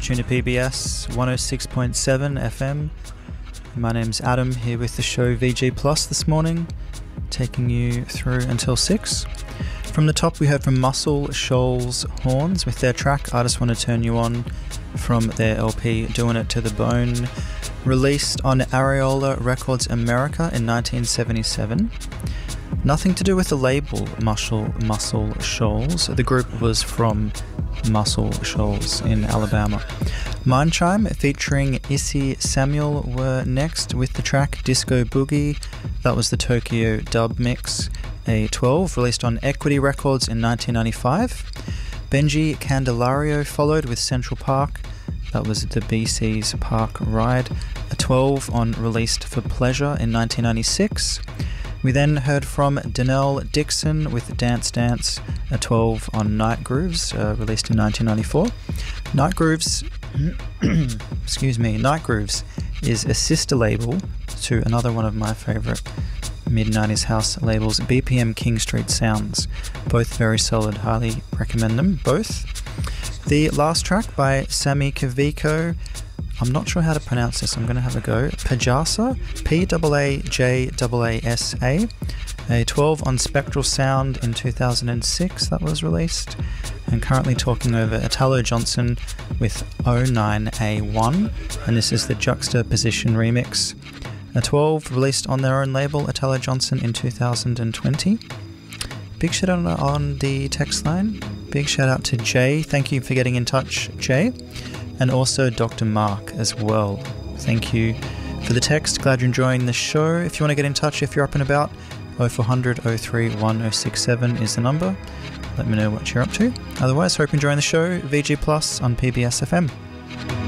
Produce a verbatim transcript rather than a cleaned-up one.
tuned to P B S one oh six point seven F M. My name's Adam, here with the show V G Plus this morning, taking you through until six. From the top, we heard from Muscle Shoals Horns with their track I Just Want to Turn You On from their L P Doing It to the Bone, released on Areola Records America in nineteen seventy-seven. Nothing to do with the label Muscle, Muscle Shoals. The group was from Muscle Shoals in Alabama. Mindchime featuring Issy Samuel were next with the track Disco Boogie. That was the Tokyo dub mix, a twelve, released on Equity Records in nineteen ninety-five. Benji Candelario followed with Central Park. That was the B C's Park Ride, a twelve on Released for Pleasure in nineteen ninety-six. We then heard from Danelle Dixon with Dance Dance, a twelve on Night Grooves, uh, released in nineteen ninety-four. Night Grooves, excuse me, Night Grooves is a sister label to another one of my favourite mid nineties house labels, B P M King Street Sounds. Both very solid, highly recommend them both. The last track by Sammy Kaviko, I'm not sure how to pronounce this, I'm going to have a go. Pajasa, P A A J A A S A, a twelve on Spectral Sound in two thousand six that was released. And currently talking over Italo Johnson with oh nine A one, and this is the Juxtaposition remix. A twelve released on their own label, Italo Johnson, in two thousand twenty. Big shout out on the text line. Big shout out to Jay. Thank you for getting in touch, Jay. And also Doctor Mark as well. Thank you for the text. Glad you're enjoying the show. If you want to get in touch, if you're up and about, oh four hundred, oh three, one oh six seven is the number. Let me know what you're up to. Otherwise, hope you're enjoying the show. V G Plus on P B S F M.